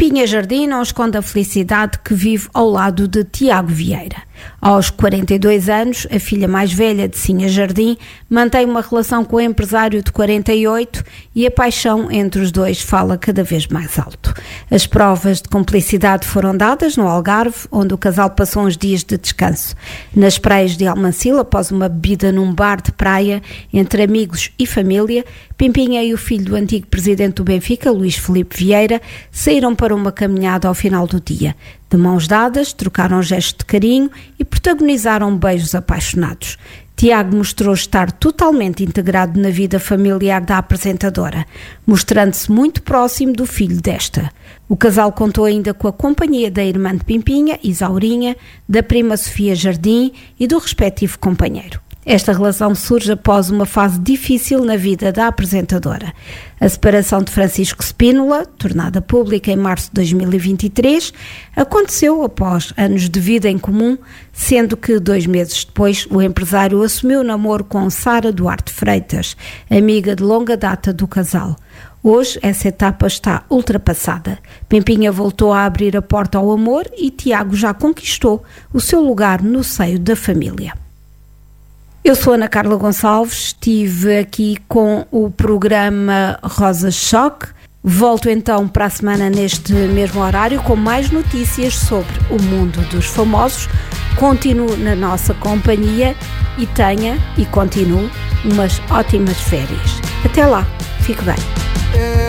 Pimpinha Jardim não esconde a felicidade que vive ao lado de Tiago Vieira. Aos 42 anos, a filha mais velha de Sinha Jardim mantém uma relação com o empresário de 48 e a paixão entre os dois fala cada vez mais alto. As provas de cumplicidade foram dadas no Algarve, onde o casal passou uns dias de descanso. Nas praias de Almancil, após uma bebida num bar de praia entre amigos e família, Pimpinha e o filho do antigo presidente do Benfica, Luís Filipe Vieira, saíram para uma caminhada ao final do dia. De mãos dadas, trocaram gestos de carinho e protagonizaram beijos apaixonados. Tiago mostrou estar totalmente integrado na vida familiar da apresentadora, mostrando-se muito próximo do filho desta. O casal contou ainda com a companhia da irmã de Pimpinha, Isaurinha, da prima Sofia Jardim e do respectivo companheiro. Esta relação surge após uma fase difícil na vida da apresentadora. A separação de Francisco Spínola, tornada pública em março de 2023, aconteceu após anos de vida em comum, sendo que 2 meses depois o empresário assumiu o namoro com Sara Duarte Freitas, amiga de longa data do casal. Hoje essa etapa está ultrapassada. Pimpinha voltou a abrir a porta ao amor e Tiago já conquistou o seu lugar no seio da família. Eu sou Ana Carla Gonçalves, estive aqui com o programa Rosa Choque. Volto então para a semana neste mesmo horário com mais notícias sobre o mundo dos famosos. Continuo na nossa companhia e tenha e continue umas ótimas férias. Até lá, fique bem.